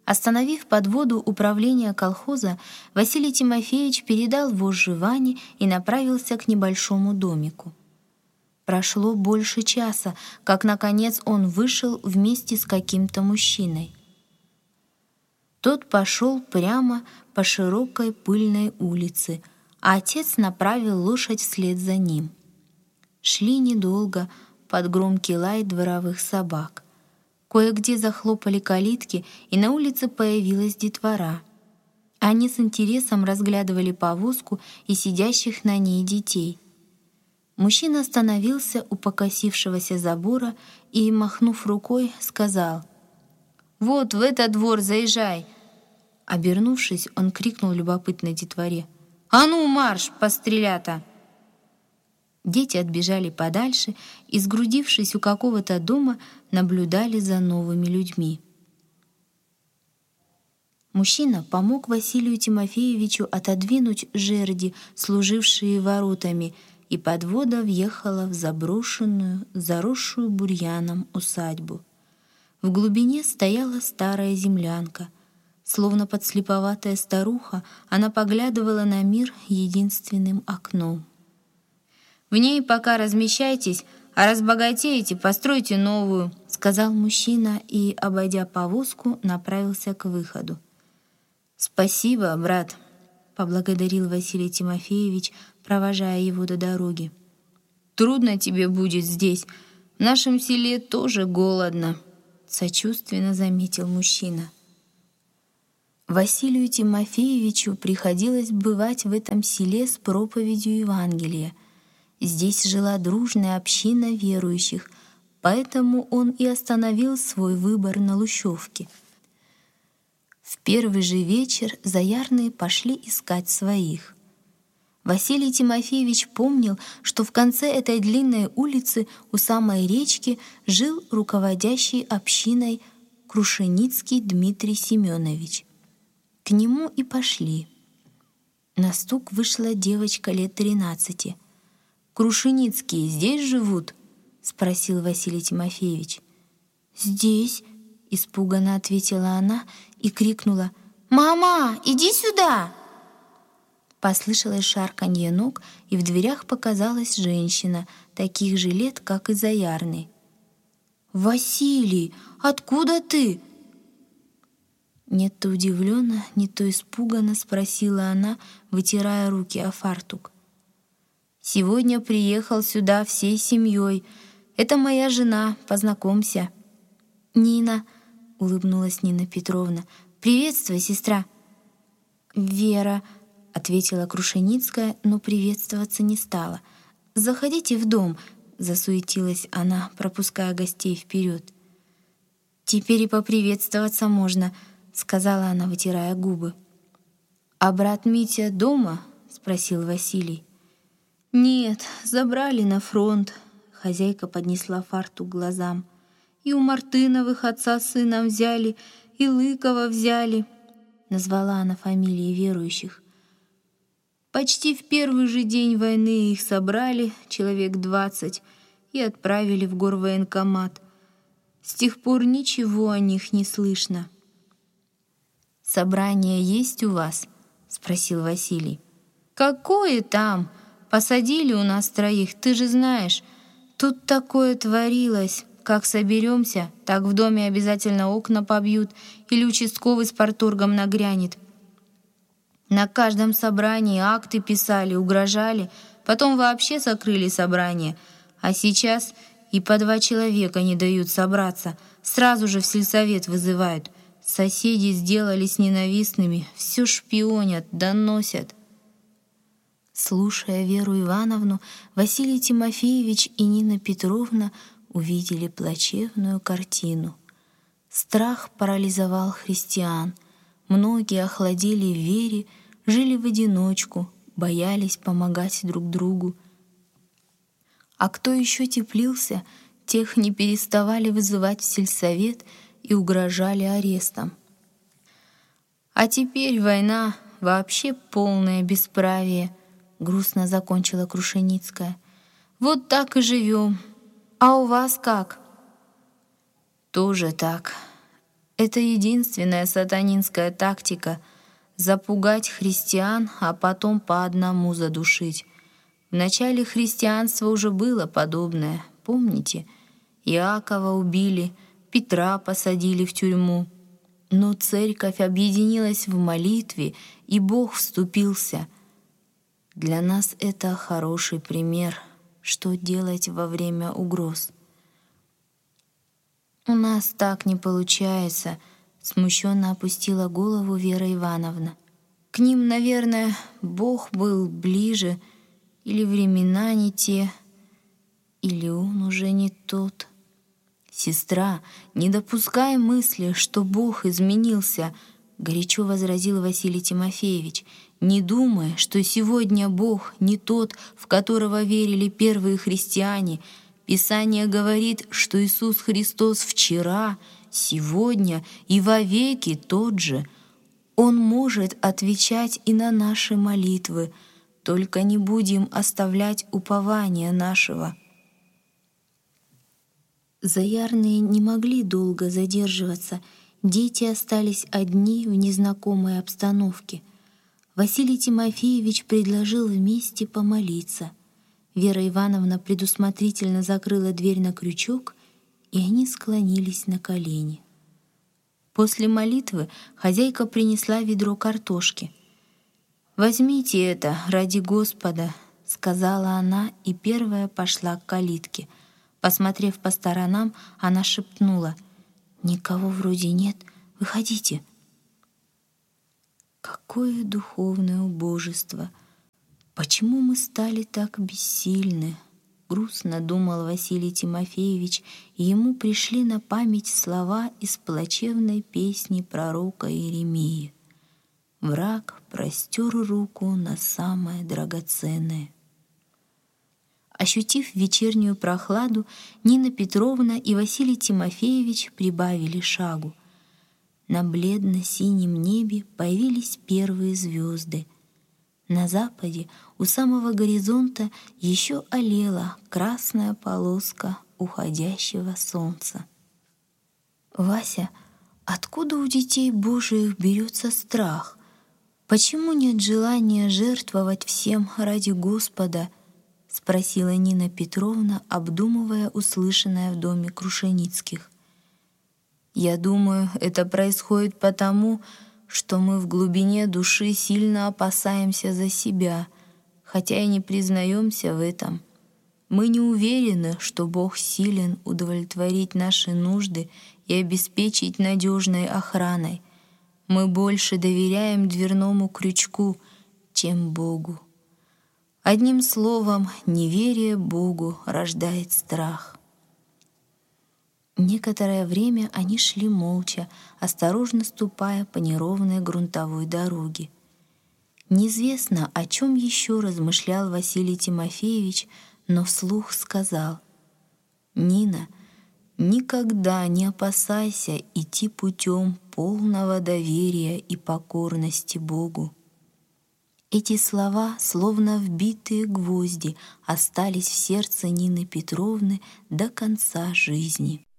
Остановив подводу управления колхоза, Василий Тимофеевич передал вожжи Ване и направился к небольшому домику. Прошло больше часа, как, наконец, он вышел вместе с каким-то мужчиной. Тот пошел прямо по широкой пыльной улице, а отец направил лошадь вслед за ним. Шли недолго под громкий лай дворовых собак. Кое-где захлопали калитки, и на улице появилась детвора. Они с интересом разглядывали повозку и сидящих на ней детей. Мужчина остановился у покосившегося забора и, махнув рукой, сказал: «Вот в этот двор заезжай!» Обернувшись, он крикнул любопытной детворе: «А ну, марш, пострелята!» Дети отбежали подальше и, сгрудившись у какого-то дома, наблюдали за новыми людьми. Мужчина помог Василию Тимофеевичу отодвинуть жерди, служившие воротами, и подвода въехала в заброшенную, заросшую бурьяном усадьбу. В глубине стояла старая землянка. Словно подслеповатая старуха, она поглядывала на мир единственным окном. «В ней пока размещайтесь, а разбогатеете, постройте новую», — сказал мужчина и, обойдя повозку, направился к выходу. «Спасибо, брат», — поблагодарил Василий Тимофеевич, провожая его до дороги. «Трудно тебе будет здесь. В нашем селе тоже голодно», — сочувственно заметил мужчина. Василию Тимофеевичу приходилось бывать в этом селе с проповедью Евангелия. Здесь жила дружная община верующих, поэтому он и остановил свой выбор на Лущевке. В первый же вечер заярные пошли искать своих. Василий Тимофеевич помнил, что в конце этой длинной улицы у самой речки жил руководящий общиной Крушеницкий Дмитрий Семенович. К нему и пошли. На стук вышла девочка лет 13. «Крушеницкие здесь живут?» — спросил Василий Тимофеевич. «Здесь», — испуганно ответила она и крикнула: «Мама, иди сюда!» Послышалось шарканье ног, и в дверях показалась женщина, таких же лет, как и заярный. «Василий, откуда ты?» Не то удивленно, не то испуганно спросила она, вытирая руки о фартук. «Сегодня приехал сюда всей семьей. Это моя жена, познакомься». «Нина», — улыбнулась Нина Петровна. «Приветствуй, сестра». «Вера», — ответила Крушеницкая, но приветствоваться не стала. «Заходите в дом», — засуетилась она, пропуская гостей вперед. «Теперь и поприветствоваться можно», — сказала она, вытирая губы. «А брат Митя дома?» — спросил Василий. «Нет, забрали на фронт», — хозяйка поднесла фартук к глазам. «И у Мартыновых отца с сыном взяли, и Лыкова взяли», — назвала она фамилии верующих. «Почти в первый же день войны их собрали, человек 20, и отправили в горвоенкомат. С тех пор ничего о них не слышно». «Собрание есть у вас?» — спросил Василий. «Какое там? Посадили у нас 3, ты же знаешь. Тут такое творилось. Как соберемся, так в доме обязательно окна побьют или участковый с парторгом нагрянет. На каждом собрании акты писали, угрожали, потом вообще закрыли собрание. А сейчас и по 2 человека не дают собраться, сразу же в сельсовет вызывают. Соседи сделались ненавистными, все шпионят, доносят». Слушая Веру Ивановну, Василий Тимофеевич и Нина Петровна увидели плачевную картину. Страх парализовал христиан. Многие охладели в вере, жили в одиночку, боялись помогать друг другу. А кто еще теплился, тех не переставали вызывать в сельсовет и угрожали арестом. «А теперь война, вообще полное бесправие», — грустно закончила Крушеницкая. «Вот так и живем. А у вас как?» «Тоже так. Это единственная сатанинская тактика — запугать христиан, а потом по одному задушить. В начале христианства уже было подобное. Помните? Иакова убили, Петра посадили в тюрьму. Но церковь объединилась в молитве, и Бог вступился. Для нас это хороший пример, что делать во время угроз. «У нас так не получается», — смущенно опустила голову Вера Ивановна. «К ним, наверное, Бог был ближе, или времена не те, или он уже не тот». «Сестра, не допускай мысли, что Бог изменился», — горячо возразил Василий Тимофеевич. «Не думай, что сегодня Бог не тот, в которого верили первые христиане. Писание говорит, что Иисус Христос вчера, сегодня и вовеки тот же. Он может отвечать и на наши молитвы, только не будем оставлять упования нашего». Заярные не могли долго задерживаться, дети остались одни в незнакомой обстановке. Василий Тимофеевич предложил вместе помолиться. Вера Ивановна предусмотрительно закрыла дверь на крючок, и они склонились на колени. После молитвы хозяйка принесла ведро картошки. «Возьмите это ради Господа», — сказала она, и первая пошла к калитке. Посмотрев по сторонам, она шепнула: «Никого вроде нет, выходите». Какое духовное убожество! Почему мы стали так бессильны? Грустно думал Василий Тимофеевич, и ему пришли на память слова из плачевной песни пророка Иеремии: «Враг простер руку на самое драгоценное». Ощутив вечернюю прохладу, Нина Петровна и Василий Тимофеевич прибавили шагу. На бледно-синем небе появились первые звезды. На западе, у самого горизонта, еще олела красная полоска уходящего солнца. «Вася, откуда у детей Божиих берется страх? Почему нет желания жертвовать всем ради Господа?» — спросила Нина Петровна, обдумывая услышанное в доме Крушеницких. «Я думаю, это происходит потому, что мы в глубине души сильно опасаемся за себя, хотя и не признаемся в этом. Мы не уверены, что Бог силен удовлетворить наши нужды и обеспечить надежной охраной. Мы больше доверяем дверному крючку, чем Богу. Одним словом, неверие Богу рождает страх». Некоторое время они шли молча, осторожно ступая по неровной грунтовой дороге. Неизвестно, о чем еще размышлял Василий Тимофеевич, но вслух сказал: «Нина, никогда не опасайся идти путем полного доверия и покорности Богу». Эти слова, словно вбитые гвозди, остались в сердце Нины Петровны до конца жизни.